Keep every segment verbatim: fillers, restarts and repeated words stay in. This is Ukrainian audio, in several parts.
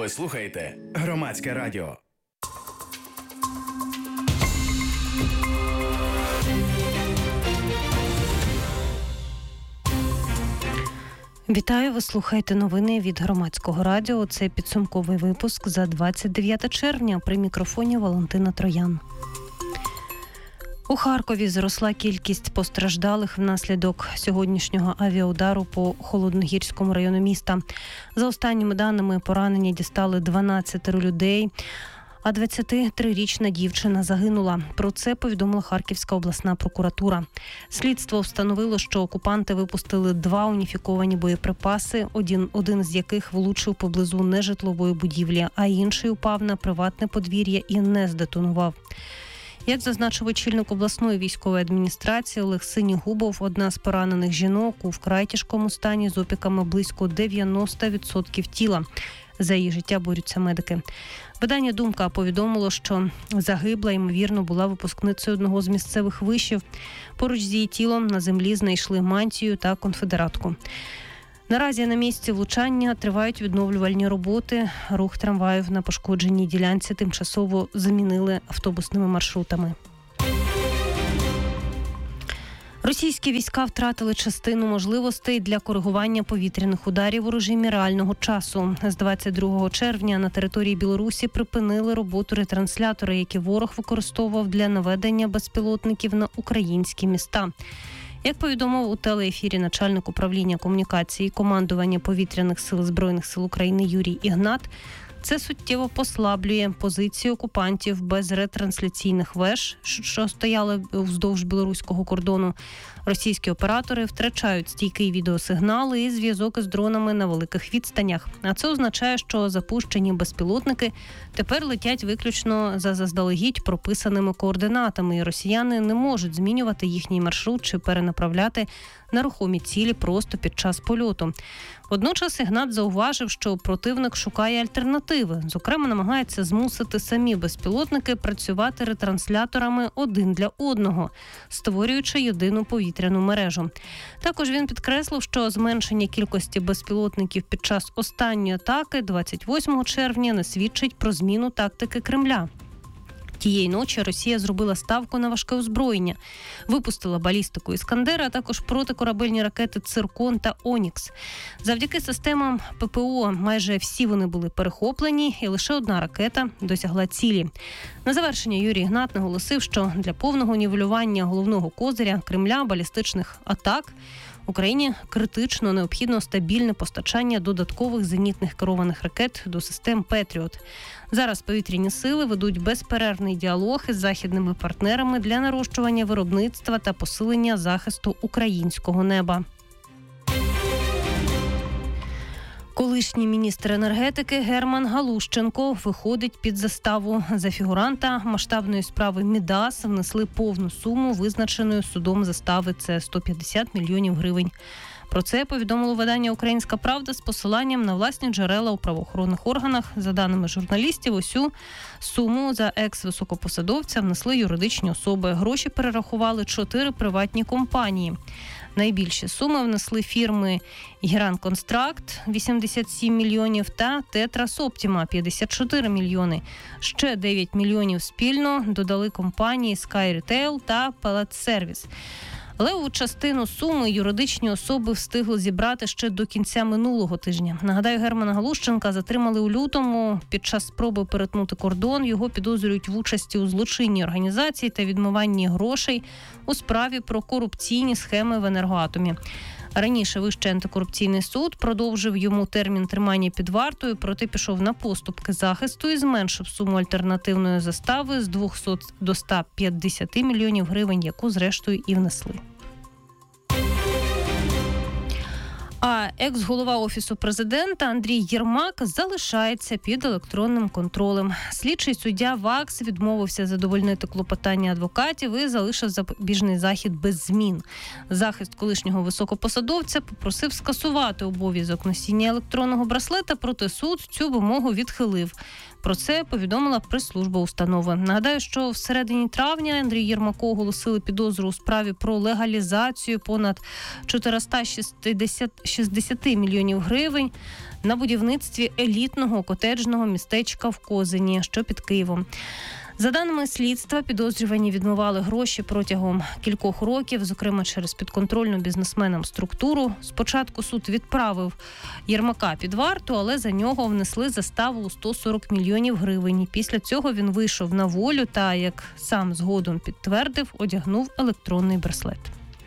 Ви слухаєте Громадське радіо. Вітаю, ви слухаєте новини від Громадського радіо. Це підсумковий випуск за двадцять дев'яте червня. При мікрофоні Валентина Троян. У Харкові зросла кількість постраждалих внаслідок сьогоднішнього авіаудару по Холодногірському району міста. За останніми даними, поранення дістали дванадцять людей, а двадцятитрирічна дівчина загинула. Про це повідомила Харківська обласна прокуратура. Слідство встановило, що окупанти випустили два уніфіковані боєприпаси, один, один з яких влучив поблизу нежитлової будівлі, а інший упав на приватне подвір'я і не здетонував. Як зазначив очільник обласної військової адміністрації Олег Синігубов, одна з поранених жінок у вкрай тяжкому стані з опіками близько дев'яносто відсотків тіла. За її життя борються медики. Видання «Думка» повідомило, що загибла, ймовірно, була випускницею одного з місцевих вишів. Поруч з її тілом на землі знайшли мантію та конфедератку. Наразі на місці влучання тривають відновлювальні роботи. Рух трамваїв на пошкодженій ділянці тимчасово замінили автобусними маршрутами. Російські війська втратили частину можливостей для коригування повітряних ударів у режимі реального часу. З двадцять другого червня на території Білорусі припинили роботу ретранслятори, які ворог використовував для наведення безпілотників на українські міста. Як повідомив у телеефірі начальник управління комунікації і командування повітряних сил Збройних сил України Юрій Ігнат, це суттєво послаблює позиції окупантів без ретрансляційних веж, що стояли вздовж білоруського кордону. Російські оператори втрачають стійкий відеосигнал і зв'язок із дронами на великих відстанях. А це означає, що запущені безпілотники тепер летять виключно за заздалегідь прописаними координатами, і росіяни не можуть змінювати їхній маршрут чи перенаправляти на рухомі цілі просто під час польоту. Водночас Ігнат зауважив, що противник шукає альтернативи. Зокрема, намагається змусити самі безпілотники працювати ретрансляторами один для одного, створюючи єдину повітряну мережу. Також він підкреслив, що зменшення кількості безпілотників під час останньої атаки двадцять восьмого червня не свідчить про зміну тактики Кремля. Тієї ночі Росія зробила ставку на важке озброєння, випустила балістику «Іскандер», а також протикорабельні ракети «Циркон» та «Онікс». Завдяки системам ППО майже всі вони були перехоплені, і лише одна ракета досягла цілі. На завершення Юрій Ігнат наголосив, що для повного нівелювання головного козиря Кремля балістичних атак Україні критично необхідно стабільне постачання додаткових зенітних керованих ракет до систем «Петріот». Зараз повітряні сили ведуть безперервний діалог із західними партнерами для нарощування виробництва та посилення захисту українського неба. Колишній міністр енергетики Герман Галущенко виходить під заставу. За фігуранта масштабної справи Мідас внесли повну суму, визначеної судом застави – це сто п'ятдесят мільйонів гривень. Про це повідомило видання «Українська правда» з посиланням на власні джерела у правоохоронних органах. За даними журналістів, усю суму за екс-високопосадовця внесли юридичні особи. Гроші перерахували чотири приватні компанії. Найбільші суми внесли фірми «Геран Констракт» – вісімдесят сім мільйонів та «Тетрас Оптіма» – п'ятдесят чотири мільйони. Ще дев'ять мільйонів спільно додали компанії «Sky Retail» та «Pellets Service». Левову частину суми юридичні особи встигли зібрати ще до кінця минулого тижня. Нагадаю, Германа Галущенка затримали у лютому. Під час спроби перетнути кордон його підозрюють в участі у злочинній організації та відмиванні грошей у справі про корупційні схеми в «Енергоатомі». Раніше Вищий антикорупційний суд продовжив йому термін тримання під вартою, проте пішов на поступки захисту і зменшив суму альтернативної застави з двохсот до ста п'ятдесяти мільйонів гривень, яку зрештою і внесли. А екс-голова Офісу президента Андрій Єрмак залишається під електронним контролем. Слідчий суддя ВАКС відмовився задовольнити клопотання адвокатів і залишив запобіжний захід без змін. Захист колишнього високопосадовця попросив скасувати обов'язок носіння електронного браслета, проте суд цю вимогу відхилив. Про це повідомила прес-служба установи. Нагадаю, що в середині травня Андрію Єрмаку оголосили підозру у справі про легалізацію понад чотириста шістдесят мільйонів гривень на будівництві елітного котеджного містечка в Козині, що під Києвом. За даними слідства, підозрювані відмивали гроші протягом кількох років, зокрема через підконтрольну бізнесменам структуру. Спочатку суд відправив Єрмака під варту, але за нього внесли заставу у сто сорок мільйонів гривень. Після цього він вийшов на волю та, як сам згодом підтвердив, одягнув електронний браслет.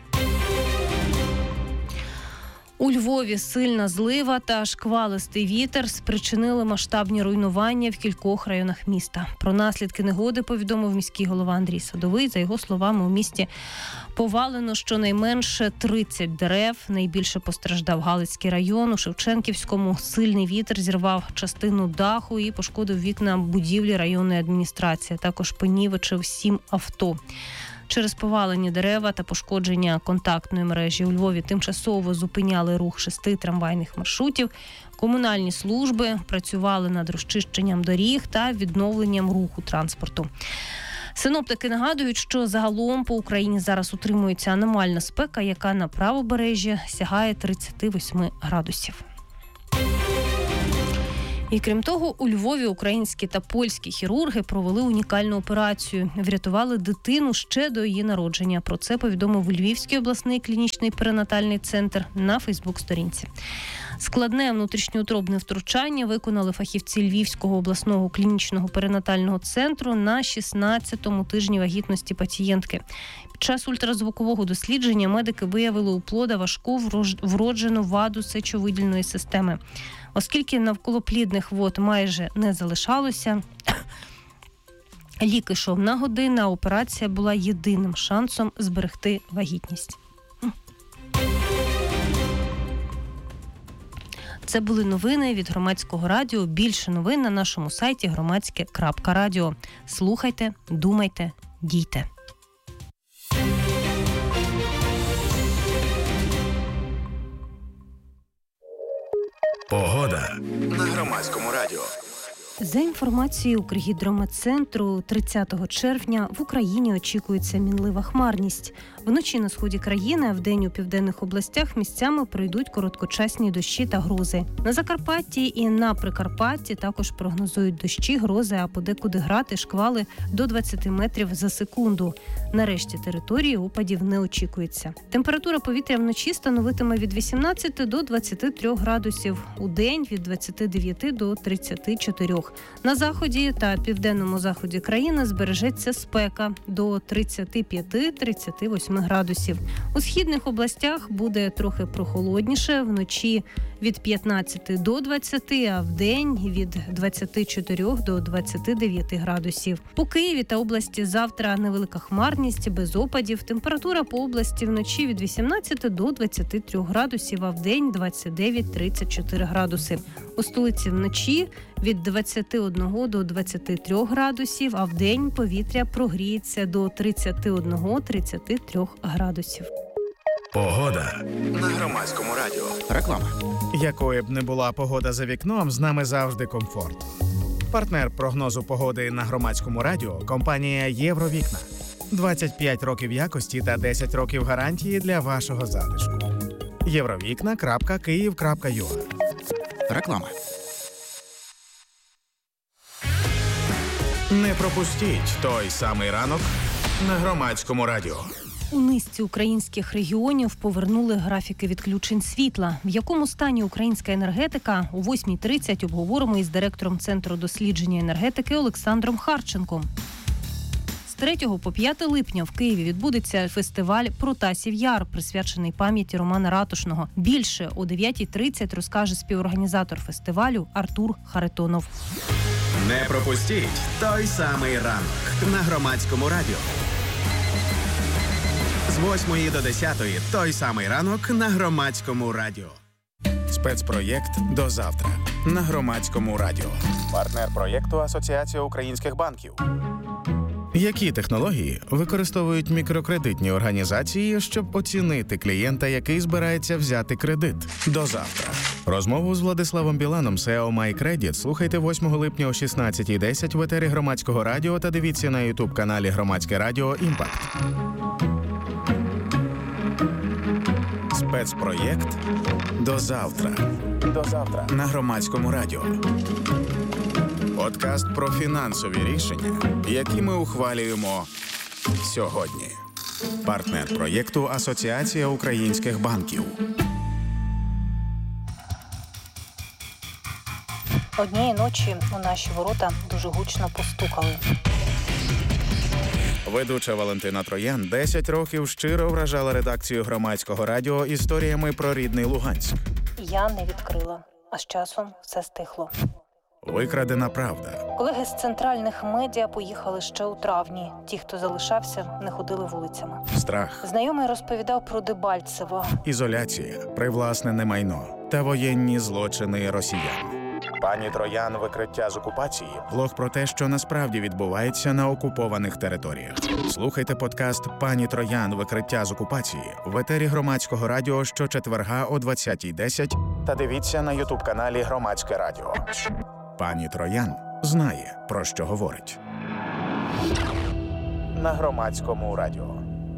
У Львові сильна злива та шквалистий вітер спричинили масштабні руйнування в кількох районах міста. Про наслідки негоди повідомив міський голова Андрій Садовий. За його словами, у місті повалено щонайменше тридцять дерев. Найбільше постраждав Галицький район. У Шевченківському сильний вітер зірвав частину даху і пошкодив вікна будівлі районної адміністрації. Також понівечив сім авто. Через повалені дерева та пошкодження контактної мережі у Львові тимчасово зупиняли рух шести трамвайних маршрутів. Комунальні служби працювали над розчищенням доріг та відновленням руху транспорту. Синоптики нагадують, що загалом по Україні зараз утримується аномальна спека, яка на правобережжі сягає тридцять вісім градусів. І крім того, у Львові українські та польські хірурги провели унікальну операцію. Врятували дитину ще до її народження. Про це повідомив Львівський обласний клінічний перинатальний центр на Фейсбук-сторінці. Складне внутрішньоутробне втручання виконали фахівці Львівського обласного клінічного перинатального центру на шістнадцятому тижні вагітності пацієнтки. Під час ультразвукового дослідження медики виявили у плода важку вроджену ваду сечовидільної системи. Оскільки навколоплідних вод майже не залишалося, лік ішов на годину, а операція була єдиним шансом зберегти вагітність. Це були новини від Громадського радіо. Більше новин на нашому сайті громадське крапка радіо. Слухайте, думайте, дійте. Погода на Громадському радіо. За інформацією Укргідрометцентру, тридцятого червня в Україні очікується мінлива хмарність. Вночі на сході країни, а вдень у південних областях місцями пройдуть короткочасні дощі та грози. На Закарпатті і на Прикарпатті також прогнозують дощі, грози, а подекуди град і шквали до двадцять метрів за секунду. На решті території опадів не очікується. Температура повітря вночі становитиме від вісімнадцяти до двадцяти трьох градусів, у день від двадцяти дев'яти до тридцяти чотирьох. На заході та південному заході країни збережеться спека до тридцяти п'яти - тридцяти восьми градусів. У східних областях буде трохи прохолодніше, вночі від п'ятнадцяти до двадцяти, а вдень від двадцяти чотирьох до двадцяти дев'яти градусів. По Києві та області завтра невелика хмарність, без опадів. Температура по області вночі від вісімнадцяти до двадцяти трьох градусів, а вдень двадцять дев'ять - тридцять чотири градуси. У столиці вночі від двадцяти одного до двадцяти трьох градусів, а вдень повітря прогріється до тридцяти одного - тридцяти трьох градусів. Погода на Громадському радіо. Реклама. Якою б не була погода за вікном, з нами завжди комфорт. Партнер прогнозу погоди на Громадському радіо – компанія «Євровікна». двадцять п'ять років якості та десять років гарантії для вашого затишку. євровікна крапка київ крапка ю а. Реклама. Не пропустіть той самий ранок на Громадському радіо. У низці українських регіонів повернули графіки відключень світла. В якому стані українська енергетика? О восьмій тридцять обговоримо із директором Центру дослідження енергетики Олександром Харченком. З третього по п'яте липня в Києві відбудеться фестиваль «Протасів Яр», присвячений пам'яті Романа Ратушного. Більше о дев'ятій тридцять розкаже співорганізатор фестивалю Артур Харитонов. Не пропустіть той самий ранок на Громадському радіо. З восьмої до десятої той самий ранок на Громадському радіо. Спецпроєкт «До завтра» на Громадському радіо. Партнер проєкту Асоціація українських банків. Які технології використовують мікрокредитні організації, щоб оцінити клієнта, який збирається взяти кредит? До завтра. Розмову з Владиславом Біланом, сі і о MyCredit, слухайте восьмого липня о шістнадцятій десять в етері Громадського радіо та дивіться на ютуб-каналі Громадське радіо «Імпакт». Спецпроєкт «До завтра». До завтра на Громадському радіо. Подкаст про фінансові рішення, які ми ухвалюємо сьогодні. Партнер проєкту Асоціація українських банків. Однієї ночі у наші ворота дуже гучно постукали. Ведуча Валентина Троян десять років щиро вражала редакцію Громадського радіо історіями про рідний Луганськ. Я не відкрила, а з часом все стихло. Викрадена правда. Колеги з центральних медіа поїхали ще у травні. Ті, хто залишався, не ходили вулицями. Страх. Знайомий розповідав про Дебальцево. Ізоляція, привласнене майно та воєнні злочини росіян. Пані Троян. Викриття з окупації. Влог про те, що насправді відбувається на окупованих територіях. Слухайте подкаст «Пані Троян. Викриття з окупації» в етері Громадського радіо щочетверга о двадцятій десять та дивіться на ютуб-каналі Громадське радіо. Пані Троян знає, про що говорить. На Громадському радіо.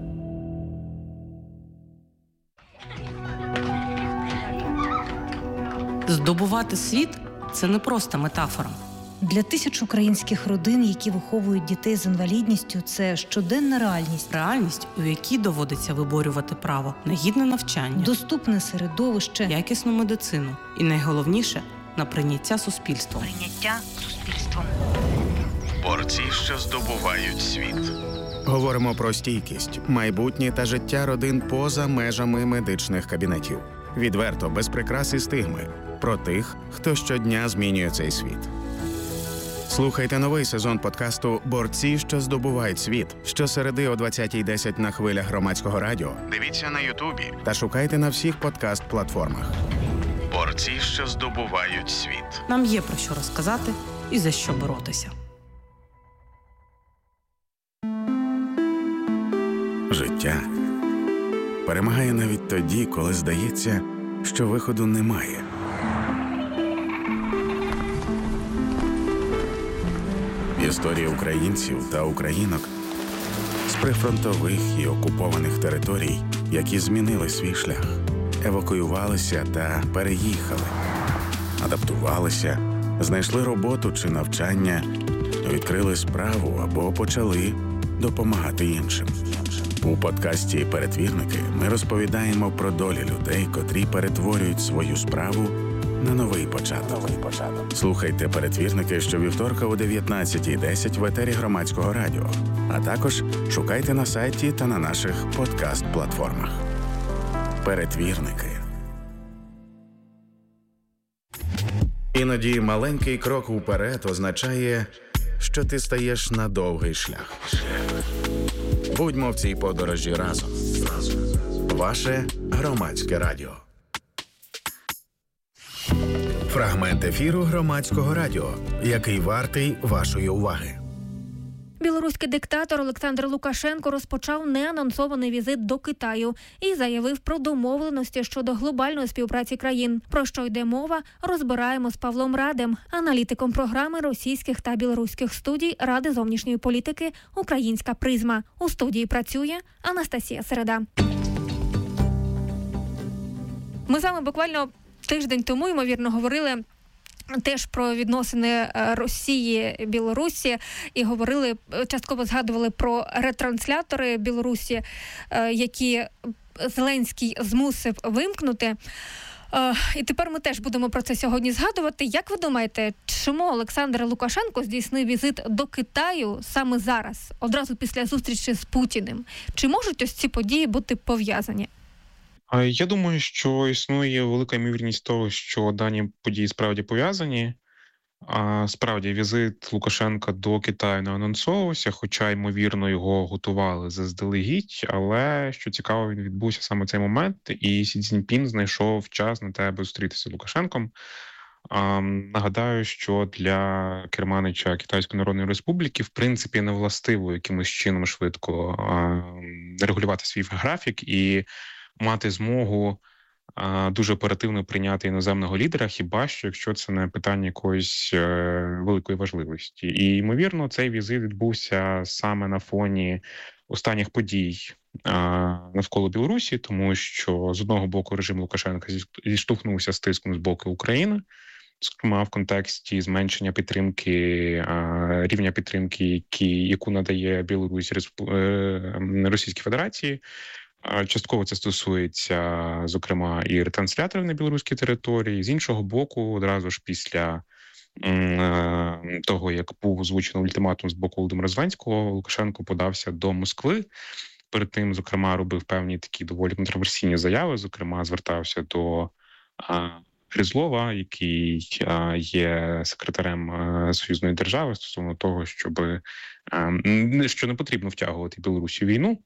Здобувати світ – це не просто метафора. Для тисяч українських родин, які виховують дітей з інвалідністю, це щоденна реальність. Реальність, у якій доводиться виборювати право на гідне навчання, Доступне середовище, якісну медицину і, найголовніше, на прийняття суспільством. Прийняття суспільством. Борці, що здобувають світ. Говоримо про стійкість, майбутнє та життя родин поза межами медичних кабінетів. Відверто, без прикрас і стигми. Про тих, хто щодня змінює цей світ. Слухайте новий сезон подкасту «Борці, що здобувають світ» щосереди о двадцятій десять на хвилях Громадського радіо. Дивіться на Ютубі та шукайте на всіх подкаст-платформах. Борці, що здобувають світ. Нам є про що розказати і за що боротися. Життя перемагає навіть тоді, коли здається, що виходу немає. Історії українців та українок з прифронтових і окупованих територій, які змінили свій шлях, евакуювалися та переїхали, адаптувалися, знайшли роботу чи навчання, відкрили справу або почали допомагати іншим. У подкасті «Перетвірники» ми розповідаємо про долі людей, котрі перетворюють свою справу на новий початок. Новий початок. Слухайте «Перетвірники» щовівторка о дев'ятнадцятій десять в етері Громадського радіо, а також шукайте на сайті та на наших подкаст-платформах. «Перетвірники». Іноді маленький крок уперед означає, що ти стаєш на довгий шлях. Будьмо в цій подорожі разом. Ваше Громадське радіо. Фрагмент ефіру Громадського радіо, який вартий вашої уваги. Білоруський диктатор Олександр Лукашенко розпочав неанонсований візит до Китаю і заявив про домовленості щодо глобальної співпраці країн. Про що йде мова, розбираємо з Павлом Радем, аналітиком програми російських та білоруських студій Ради зовнішньої політики «Українська призма». У студії працює Анастасія Середа. Ми з вами буквально тиждень тому, ймовірно, говорили теж про відносини Росії, Білорусі і говорили, частково згадували про ретранслятори Білорусі, які Зеленський змусив вимкнути. І тепер ми теж будемо про це сьогодні згадувати. Як ви думаєте, чому Олександр Лукашенко здійснив візит до Китаю саме зараз, одразу після зустрічі з Путіним? Чи можуть ось ці події бути пов'язані? Я думаю, що існує велика ймовірність того, що дані події справді пов'язані. Справді, візит Лукашенка до Китаю не анонсовувався, хоча, ймовірно, його готували заздалегідь, але, що цікаво, він відбувся саме в цей момент, і Сі Цзіньпін знайшов час на те, аби зустрітися з Лукашенком. Нагадаю, що для керманича Китайської Народної Республіки, в принципі, не властиво якимось чином швидко регулювати свій графік і мати змогу а, дуже оперативно прийняти іноземного лідера, хіба що, якщо це не питання якоїсь е, великої важливості. І, ймовірно, цей візит відбувся саме на фоні останніх подій навколо Білорусі, тому що з одного боку режим Лукашенка зіштовхнувся з тиском з боку України, зокрема в контексті зменшення підтримки, рівня підтримки, які, яку надає Білорусь Російській Федерації. Частково це стосується, зокрема, і ретрансляторів на білоруській території. З іншого боку, одразу ж після того, як був озвучено ультиматум з боку Володимира Зеленського, Лукашенко подався до Москви. Перед тим, зокрема, робив певні такі доволі контроверсійні заяви, зокрема, звертався до Гризлова, який є секретарем союзної держави, стосовно того, щоб, що не потрібно втягувати Білорусі в війну.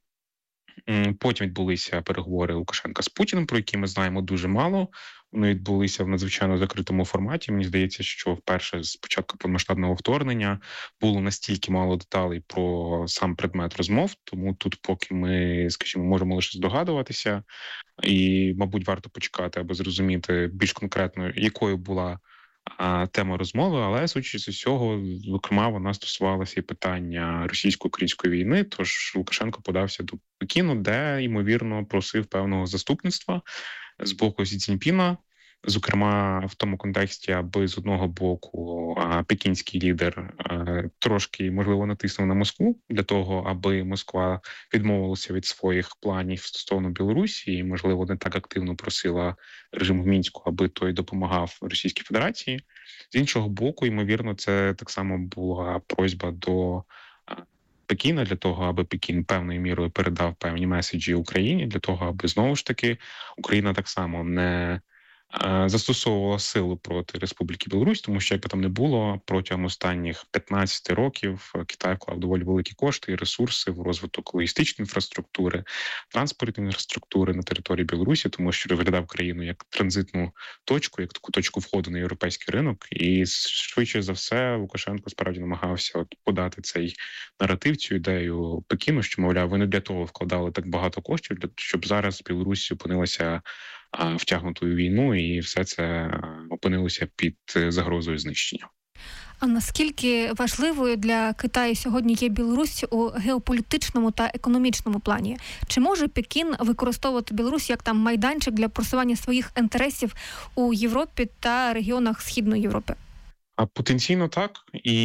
Потім відбулися переговори Лукашенка з Путіним, про які ми знаємо дуже мало. Вони відбулися в надзвичайно закритому форматі. Мені здається, що вперше з початку повномасштабного вторгнення було настільки мало деталей про сам предмет розмов, тому тут поки ми, скажімо, можемо лише здогадуватися. І, мабуть, варто почекати, аби зрозуміти більш конкретно, якою була а, тема розмови, але, судячи з усього, зокрема, вона стосувалася і питання російсько-української війни, тож Лукашенко подався до Пекіну, де, ймовірно, просив певного заступництва з боку Сі Цзіньпіна, зокрема, в тому контексті, аби з одного боку а, пекінський лідер а, трошки, можливо, натиснув на Москву для того, аби Москва відмовилася від своїх планів стосовно Білорусі і, можливо, не так активно просила режим в Мінську, аби той допомагав Російській Федерації. З іншого боку, ймовірно, це так само була просьба до Пекіна для того, аби Пекін певною мірою передав певні меседжі Україні, для того, аби, знову ж таки, Україна так само не застосовувала силу проти Республіки Білорусь, тому що, як би там не було, протягом останніх п'ятнадцяти років Китай вклав доволі великі кошти і ресурси в розвиток логістичної інфраструктури, транспортної інфраструктури на території Білорусі, тому що розглядав країну як транзитну точку, як таку точку входу на європейський ринок. І швидше за все Лукашенко справді намагався от подати цей наратив, цю ідею Пекіну, що, мовляв, ви не для того вкладали так багато коштів, щоб зараз Білорусь опинилася втягнутою в війну, і все це опинилося під загрозою знищення. А наскільки важливою для Китаю сьогодні є Білорусь у геополітичному та економічному плані? Чи може Пекін використовувати Білорусь як там майданчик для просування своїх інтересів у Європі та регіонах Східної Європи? А потенційно так,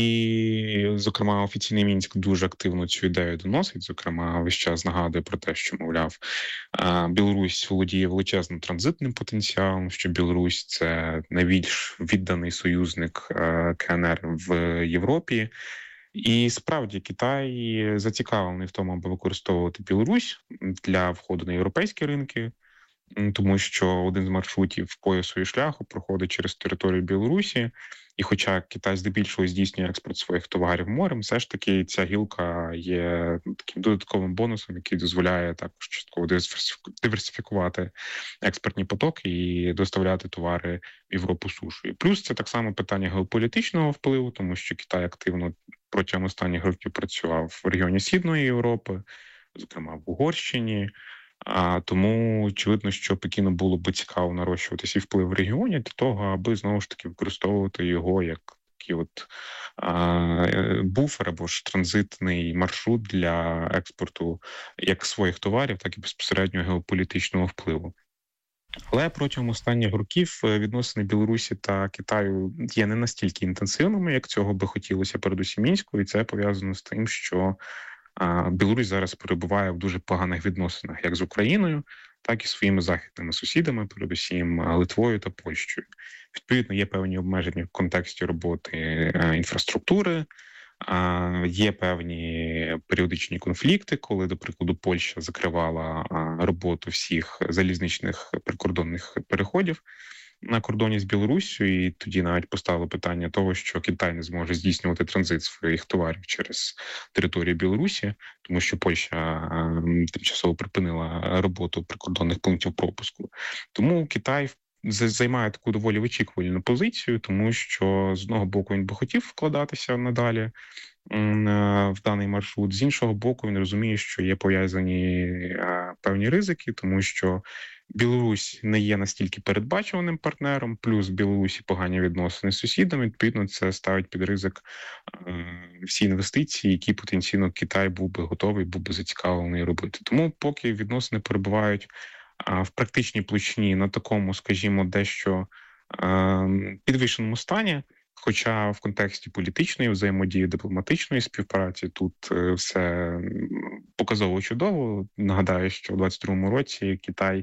і, зокрема, офіційний Мінськ дуже активно цю ідею доносить, зокрема, весь час нагадує про те, що, мовляв, Білорусь володіє величезним транзитним потенціалом, що Білорусь – це найбільш відданий союзник Ке Ен Ер в Європі. І справді Китай зацікавлений в тому, аби використовувати Білорусь для входу на європейські ринки, тому що один з маршрутів поясу і шляху проходить через територію Білорусі. І хоча Китай здебільшого здійснює експорт своїх товарів морем, все ж таки ця гілка є таким додатковим бонусом, який дозволяє також частково диверсифікувати експортні потоки і доставляти товари в Європу сушою. Плюс це так само питання геополітичного впливу, тому що Китай активно протягом останніх років працював в регіоні Східної Європи, зокрема в Угорщині. А тому очевидно, що Пекіну було б цікаво нарощувати свій вплив в регіоні для того, аби знову ж таки використовувати його як такий от а, буфер або ж транзитний маршрут для експорту як своїх товарів, так і безпосередньо геополітичного впливу. Але протягом останніх років відносини Білорусі та Китаю є не настільки інтенсивними, як цього би хотілося передусім Мінську, і це пов'язано з тим, що Білорусь зараз перебуває в дуже поганих відносинах як з Україною, так і своїми західними сусідами, передусім Литвою та Польщею. Відповідно, є певні обмеження в контексті роботи інфраструктури, є певні періодичні конфлікти, коли, до прикладу, Польща закривала роботу всіх залізничних прикордонних переходів на кордоні з Білоруссю, і тоді навіть поставили питання того, що Китай не зможе здійснювати транзит своїх товарів через територію Білорусі, тому що Польща тимчасово припинила роботу прикордонних пунктів пропуску. Тому Китай займає таку доволі вичікувальну позицію, тому що з одного боку він би хотів вкладатися надалі в даний маршрут, з іншого боку він розуміє, що є пов'язані певні ризики, тому що Білорусь не є настільки передбачуваним партнером, плюс в Білорусі погані відносини з сусідами, відповідно це ставить під ризик всі інвестиції, які потенційно Китай був би готовий, був би зацікавлений робити. Тому поки відносини перебувають в практичній площині на такому, скажімо, дещо підвищеному стані, хоча в контексті політичної взаємодії, дипломатичної співпраці тут все показово чудово. Нагадаю, що у двадцять другому році Китай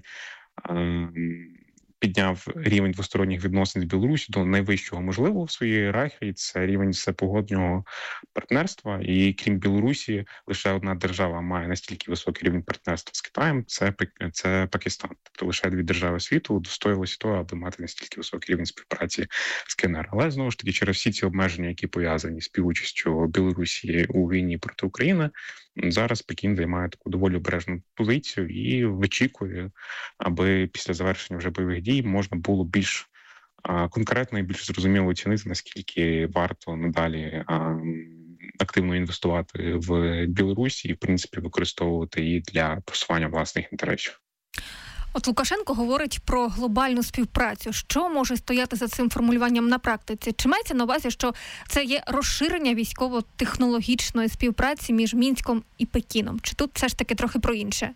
підняв рівень двосторонніх відносин з Білорусі до найвищого можливого в своїй ієрархії. Це рівень всепогодного партнерства. І крім Білорусі, лише одна держава має настільки високий рівень партнерства з Китаєм. Це це Пакистан. Тобто лише дві держави світу удостоїлися того, аби мати настільки високий рівень співпраці з КНР. Але знову ж таки, через всі ці обмеження, які пов'язані з співучастю Білорусі у війні проти України, зараз Пекін займає таку доволі обережну позицію і вичікує, аби після завершення вже бойових дій можна було більш конкретно і більш зрозуміло оцінити, наскільки варто надалі активно інвестувати в Білорусі і, в принципі, використовувати її для просування власних інтересів. От Лукашенко говорить про глобальну співпрацю. Що може стояти за цим формулюванням на практиці? Чи мається на увазі, що це є розширення військово-технологічної співпраці між Мінськом і Пекіном? Чи тут все ж таки трохи про інше?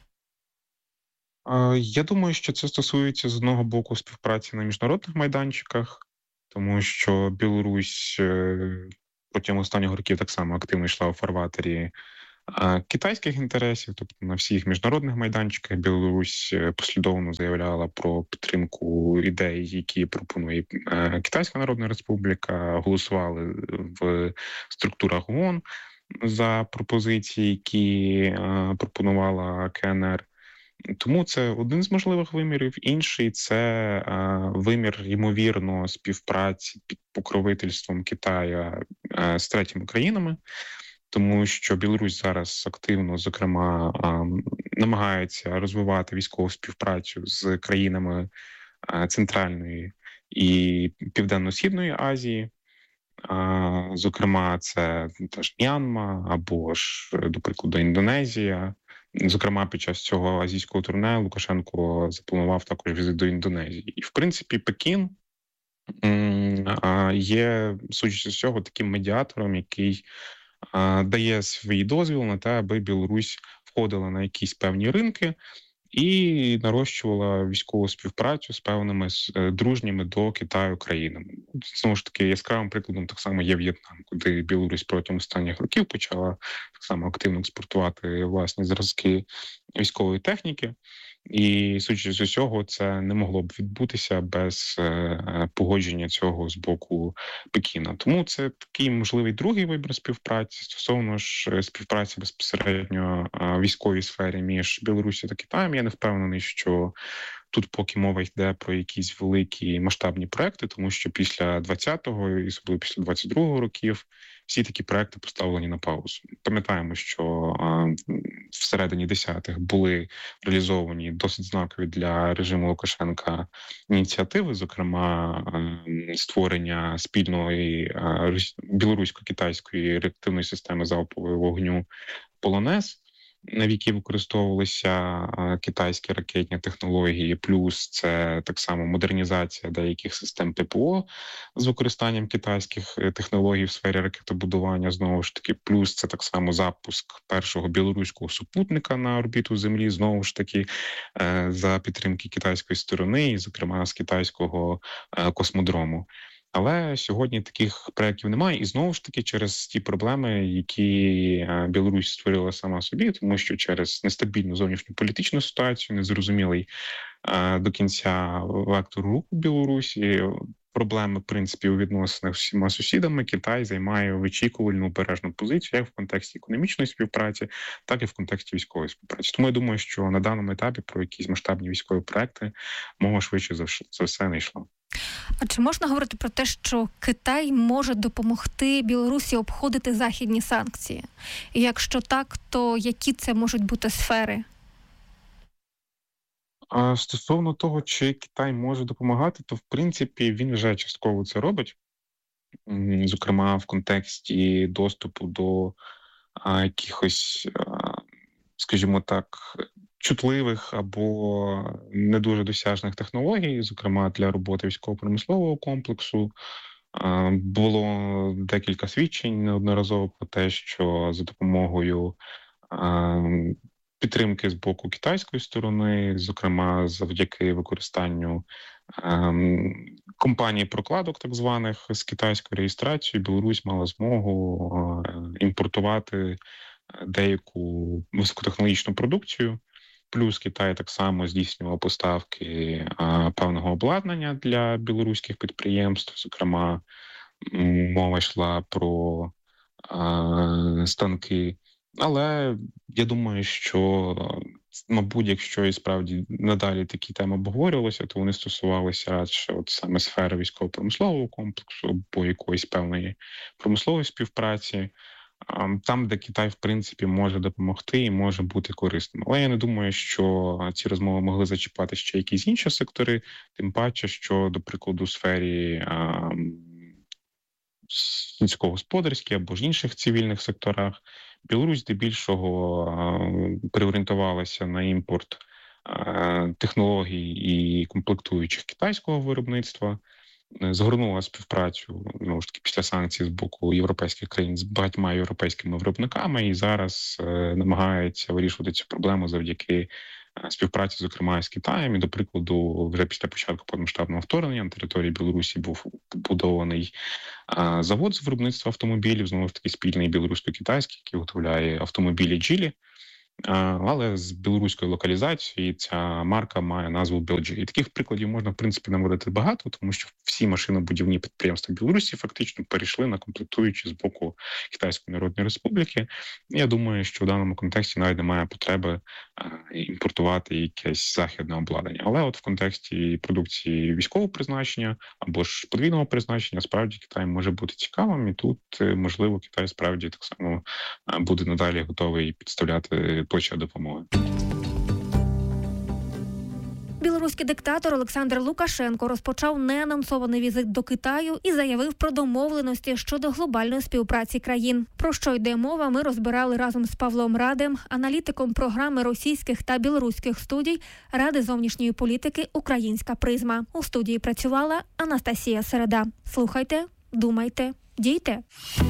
Я думаю, що це стосується з одного боку співпраці на міжнародних майданчиках, тому що Білорусь протягом останніх років так само активно йшла у фарватері китайських інтересів, тобто на всіх міжнародних майданчиках Білорусь послідовно заявляла про підтримку ідей, які пропонує Китайська Народна Республіка, голосували в структурах ООН за пропозиції, які пропонувала КНР. Тому це один з можливих вимірів. Інший – це вимір, ймовірно, співпраці під покровительством Китаю з третіми країнами, тому що Білорусь зараз активно, зокрема, намагається розвивати військову співпрацю з країнами Центральної і Південно-Східної Азії. Зокрема, це теж М'янма або ж, до прикладу, Індонезія. Зокрема, під час цього азійського турне Лукашенко запланував також візит до Індонезії. І, в принципі, Пекін є, судячи з цього, таким медіатором, який дає свій дозвіл на те, аби Білорусь входила на якісь певні ринки і нарощувала військову співпрацю з певними дружніми до Китаю країнами. Знову ж таки, яскравим прикладом так само є В'єтнам, куди Білорусь протягом останніх років почала так само активно експортувати власні зразки військової техніки. І, судячи з усього, це не могло б відбутися без е, погодження цього з боку Пекіна. Тому це такий можливий другий вибір співпраці. Стосовно ж співпраці безпосередньо в військовій сфері між Білорусі та Китаєм, я не впевнений, що тут поки мова йде про якісь великі масштабні проекти, тому що після двадцятого і особливо після двадцять другого років всі такі проекти поставлені на паузу. Пам'ятаємо, що а, всередині десятих були реалізовані досить знакові для режиму Лукашенка ініціативи, зокрема а, створення спільної а, білорусько-китайської реактивної системи залпового вогню «Полонез», на які використовувалися китайські ракетні технології, плюс це так само модернізація деяких систем ППО з використанням китайських технологій в сфері ракетобудування, знову ж таки, плюс це так само запуск першого білоруського супутника на орбіту Землі, знову ж таки, за підтримки китайської сторони, і, зокрема, з китайського космодрому. Але сьогодні таких проєктів немає, і знову ж таки через ті проблеми, які Білорусь створила сама собі, тому що через нестабільну зовнішню політичну ситуацію, незрозумілий до кінця вектор руху Білорусі, проблеми, в принципі, у відносинах з всіма сусідами, Китай займає вичікувальну, обережну позицію як в контексті економічної співпраці, так і в контексті військової співпраці. Тому я думаю, що на даному етапі про якісь масштабні військові проекти мова швидше за все не йшла. А чи можна говорити про те, що Китай може допомогти Білорусі обходити західні санкції? І якщо так, то які це можуть бути сфери? А стосовно того, чи Китай може допомагати, то в принципі він вже частково це робить. М, Зокрема, в контексті доступу до а, якихось, а, скажімо так, чутливих або не дуже досяжних технологій, зокрема для роботи військово-промислового комплексу. А, Було декілька свідчень неодноразово про те, що за допомогою а, підтримки з боку китайської сторони, зокрема завдяки використанню ем, компаній прокладок, так званих з китайською реєстрацією, Білорусь мала змогу е, імпортувати деяку високотехнологічну продукцію. Плюс Китай так само здійснював поставки а, певного обладнання для білоруських підприємств. Зокрема, м, мова йшла про а, станки. Але я думаю, що, мабуть, якщо і справді надалі такі теми обговорювалися, то вони стосувалися радше от саме сфери військово-промислового комплексу або якоїсь певної промислової співпраці. А, Там, де Китай, в принципі, може допомогти і може бути корисним. Але я не думаю, що ці розмови могли зачіпати ще якісь інші сектори, тим паче, що, до прикладу, у сфері а, сільськогосподарській або ж інших цивільних секторах Білорусь здебільшого а, переорієнтувалася на імпорт а, технологій і комплектуючих китайського виробництва. Згорнула співпрацю, ну ж таки, після санкцій з боку європейських країн з багатьма європейськими виробниками, і зараз е, намагається вирішувати цю проблему завдяки е, співпраці, зокрема з Китаєм. І, до прикладу, вже після початку повномасштабного вторгнення на території Білорусі був побудований е, завод з виробництва автомобілів, знову ж таки спільний білорусько-китайський, який виготовляє автомобілі Geely. Але з білоруською локалізацією ця марка має назву Белджі. І таких прикладів можна, в принципі, наводити багато, тому що всі машинобудівні підприємства Білорусі фактично перейшли на комплектуючі з боку Китайської Народної Республіки. Я думаю, що в даному контексті навіть немає потреби імпортувати якесь західне обладнання. Але от в контексті продукції військового призначення або ж подвійного призначення справді Китай може бути цікавим, і тут, можливо, Китай справді так само буде надалі готовий підставляти плече допомоги. Білоруський диктатор Олександр Лукашенко розпочав неанонсований візит до Китаю і заявив про домовленості щодо глобальної співпраці країн. Про що йде мова, ми розбирали разом з Павлом Радем, аналітиком програми російських та білоруських студій Ради зовнішньої політики «Українська призма». У студії працювала Анастасія Середа. Слухайте, думайте, дійте.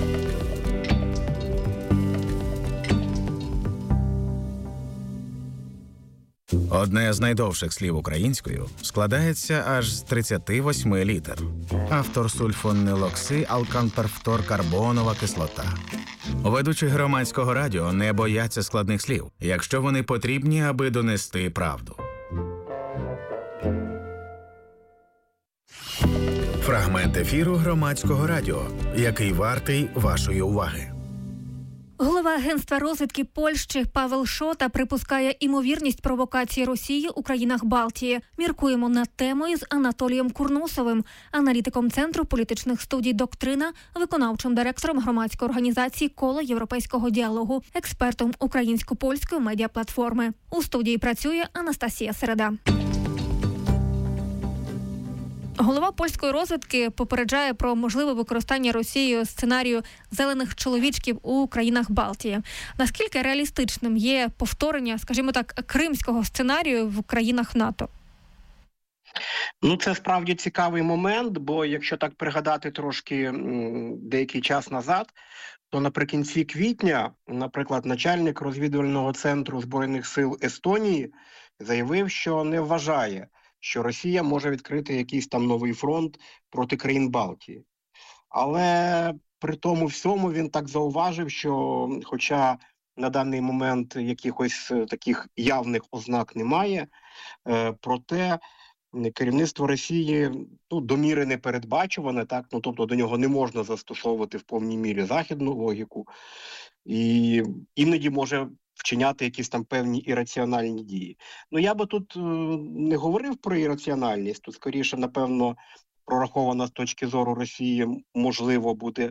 Одне з найдовших слів українською складається аж з тридцяти восьми літер. Автор сульфонилокси-алканперфторкарбонова кислота. Ведучі громадського радіо не бояться складних слів, якщо вони потрібні, аби донести правду. Фрагмент ефіру громадського радіо, який вартий вашої уваги. Голова Агентства розвідки Польщі Павел Шота припускає імовірність провокації Росії у країнах Балтії. Міркуємо над темою з Анатолієм Курносовим, аналітиком Центру політичних студій «Доктрина», виконавчим директором громадської організації «Коло європейського діалогу», експертом українсько-польської медіаплатформи. У студії працює Анастасія Середа. Голова польської розвідки попереджає про можливе використання Росією сценарію «зелених чоловічків» у країнах Балтії. Наскільки реалістичним є повторення, скажімо так, кримського сценарію в країнах НАТО? Ну, це справді цікавий момент, бо якщо так пригадати трошки м, деякий час назад, то наприкінці квітня, наприклад, начальник розвідувального центру Збройних сил Естонії заявив, що не вважає, що Росія може відкрити якийсь там новий фронт проти країн Балтії. Але при тому всьому він так зауважив, що хоча на даний момент якихось таких явних ознак немає, е, проте керівництво Росії, ну, до міри непередбачуване, так, ну, тобто до нього не можна застосовувати в повній мірі західну логіку, і іноді може вчиняти якісь там певні ірраціональні дії. Ну, я би тут е, не говорив про ірраціональність, тут скоріше, напевно, прорахована з точки зору Росії, можливо, буде,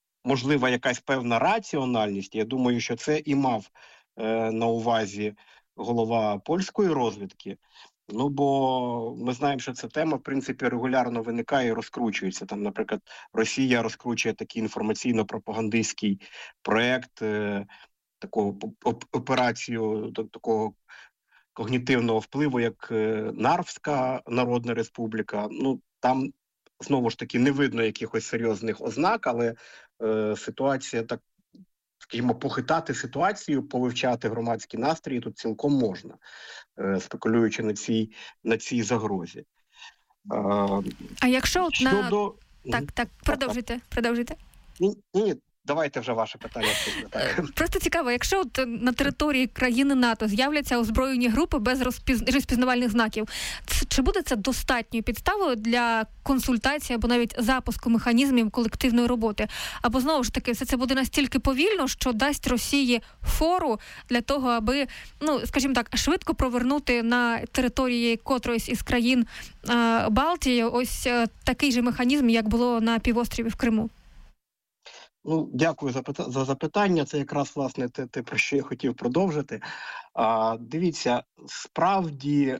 можлива якась певна раціональність. Я думаю, що це і мав е, на увазі голова польської розвідки. Ну, бо ми знаємо, що ця тема, в принципі, регулярно виникає і розкручується. Там, наприклад, Росія розкручує такий інформаційно-пропагандистський проєкт, е, таку операцію такого когнітивного впливу, як е, Нарвська Народна Республіка. Ну, там, знову ж таки, не видно якихось серйозних ознак, але е, ситуація так, скажімо, похитати ситуацію, повивчати громадські настрої тут цілком можна, е, спекулюючи на цій, на цій загрозі. Е, а якщо от щодо... на... Так, так, продовжуйте, продовжуйте. Ні, ні, давайте вже ваше питання. Просто цікаво, якщо от на території країни НАТО з'являться озброєні групи без розпіз... розпізнавальних знаків, чи буде це достатньою підставою для консультації або навіть запуску механізмів колективної роботи? Або, знову ж таки, все це буде настільки повільно, що дасть Росії фору для того, аби, ну, скажімо так, швидко провернути на території котроїсь із країн е- Балтії ось е- такий же механізм, як було на півострові в Криму? Ну, дякую за, за запитання. Це якраз, власне, те, те, про що я хотів продовжити. А, дивіться, справді,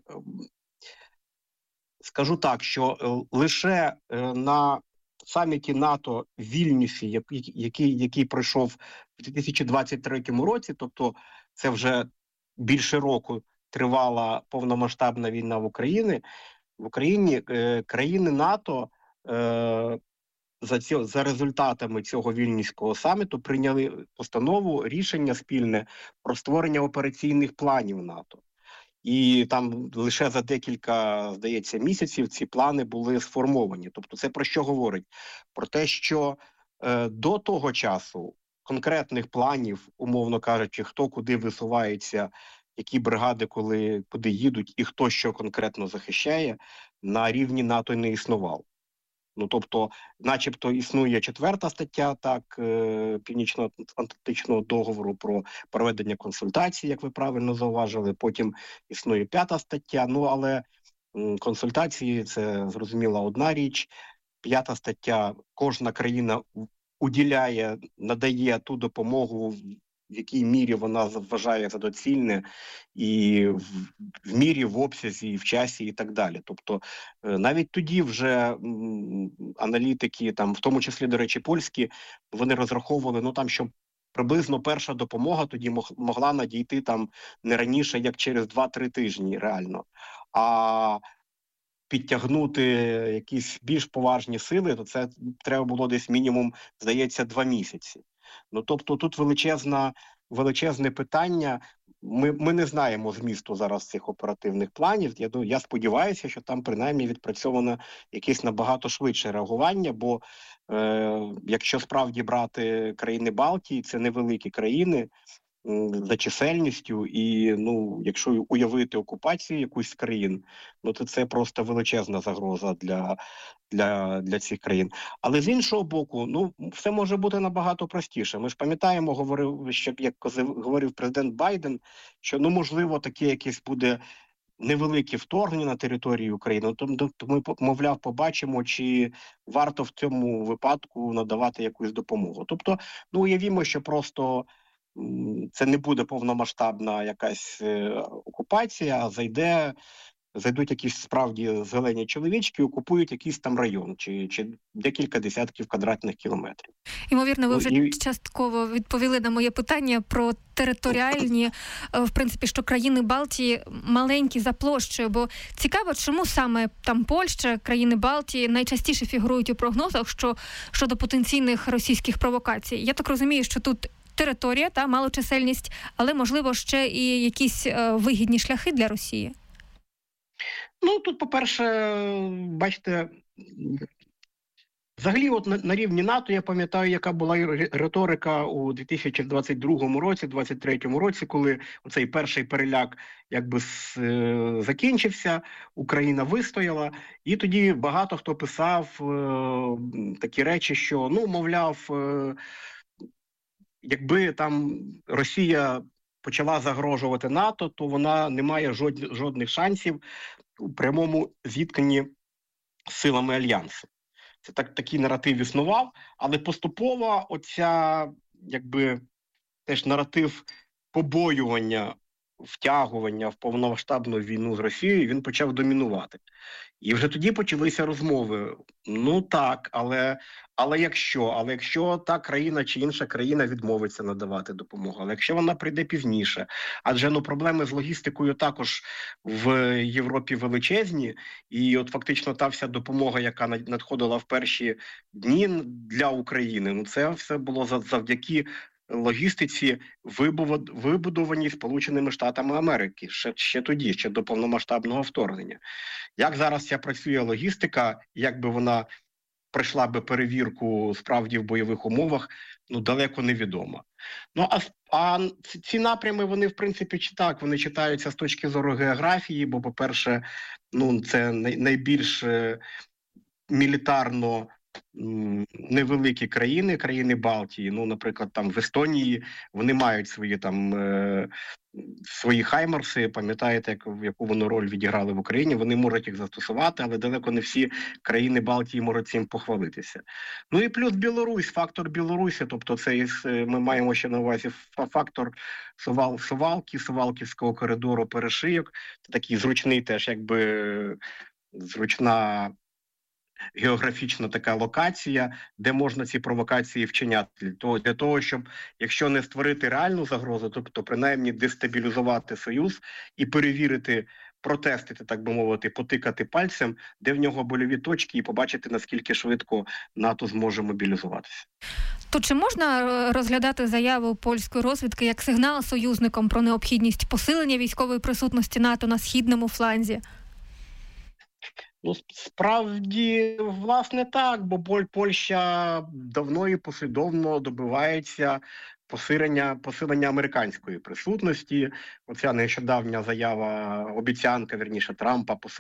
скажу так, що лише на саміті НАТО в Вільнюсі, який, який, який пройшов у дві тисячі двадцять третьому році, тобто це вже більше року тривала повномасштабна війна в Україні, в Україні е, країни НАТО е, За, ці, за результатами цього Вільнюського саміту прийняли постанову, рішення спільне про створення операційних планів НАТО. І там лише за декілька, здається, місяців ці плани були сформовані. Тобто це про що говорить? Про те, що е, до того часу конкретних планів, умовно кажучи, хто куди висувається, які бригади коли, куди їдуть і хто що конкретно захищає, на рівні НАТО не існував. Ну, тобто, начебто, існує четверта стаття, так, е, Північно-Атлантичного договору про проведення консультацій, як ви правильно зауважили, потім існує п'ята стаття, ну, але м, консультації – це, зрозуміла, одна річ. П'ята стаття – кожна країна уділяє, надає ту допомогу, в якій мірі вона вважає за доцільне, і в, в мірі, в обсязі, в часі і так далі. Тобто навіть тоді вже м, аналітики, там, в тому числі, до речі, польські, вони розраховували, ну там, що приблизно перша допомога тоді мог, могла надійти там не раніше, як через два-три тижні реально. А підтягнути якісь більш поважні сили, то це треба було десь мінімум, здається, два місяці. Ну, тобто тут величезна, величезне питання. Ми, ми не знаємо змісту зараз цих оперативних планів. Я, я сподіваюся, що там принаймні відпрацьовано якесь набагато швидше реагування, бо е, якщо справді брати країни Балтії, це невеликі країни за чисельністю, і, ну, якщо уявити окупацію якусь з країн, ну, то це просто величезна загроза для, для, для цих країн. Але з іншого боку, ну, все може бути набагато простіше. Ми ж пам'ятаємо, говорив, що, як говорив президент Байден, що, ну, можливо, таке якесь буде невелике вторгнення на територію України, то, то ми, мовляв, побачимо, чи варто в цьому випадку надавати якусь допомогу. Тобто, ну, уявімо, що просто це не буде повномасштабна якась е, окупація, а зайде, зайдуть якісь справді зелені чоловічки, окупують якийсь там район чи, чи декілька десятків квадратних кілометрів. Ймовірно, ви ну, вже і... частково відповіли на моє питання про територіальні, в принципі, що країни Балтії маленькі за площею, бо цікаво, чому саме там Польща, країни Балтії найчастіше фігурують у прогнозах що, щодо потенційних російських провокацій. Я так розумію, що тут територія, та малочисельність, але, можливо, ще і якісь е, вигідні шляхи для Росії? Ну, тут, по-перше, бачите, взагалі, от на, на рівні НАТО, я пам'ятаю, яка була риторика у дві тисячі двадцять другому році, двадцять третьому році, коли оцей перший переляк якби с, е, закінчився, Україна вистояла, і тоді багато хто писав е, такі речі, що, ну, мовляв, е, якби там Росія почала загрожувати НАТО, то вона не має жодних, жодних шансів у прямому зіткненні з силами Альянсу. Це так, такий наратив існував, але поступово оця, якби, теж наратив побоювання втягування в повномасштабну війну з Росією, він почав домінувати. І вже тоді почалися розмови. Ну так, але, але якщо, але якщо та країна чи інша країна відмовиться надавати допомогу, але якщо вона прийде пізніше, адже ну проблеми з логістикою також в Європі величезні, і от фактично та вся допомога, яка надходила в перші дні для України, ну це все було завдяки логістиці, вибудованій Сполученими Штатами Америки ще, ще тоді, ще до повномасштабного вторгнення. Як зараз ця працює логістика, як би вона пройшла би перевірку справді в бойових умовах, ну далеко невідомо. Ну а, а ці напрями, вони в принципі чи так, вони читаються з точки зору географії, бо, по-перше, ну це най, найбільш е, мілітарно невеликі країни, країни Балтії, ну, наприклад, там в Естонії вони мають свої там е, свої хаймарси, пам'ятаєте, як, яку вони роль відіграли в Україні, вони можуть їх застосувати, але далеко не всі країни Балтії можуть цим похвалитися. Ну і плюс Білорусь, фактор Білорусі, тобто це ми маємо ще на увазі фактор Сувал, Сувалки, Сувалківського коридору перешийок, це такий зручний теж, якби зручна географічна така локація, де можна ці провокації вчиняти. Для того, для того, щоб, якщо не створити реальну загрозу, тобто принаймні дестабілізувати Союз і перевірити, протестити, так би мовити, потикати пальцем, де в нього больові точки, і побачити, наскільки швидко НАТО зможе мобілізуватися. То чи можна розглядати заяву польської розвідки як сигнал союзникам про необхідність посилення військової присутності НАТО на східному фланзі? Ну, справді, власне, так, бо Поль, Польща давно і послідовно добивається посилення, посилення американської присутності. Оця нещодавня заява, обіцянка, вірніше, Трампа,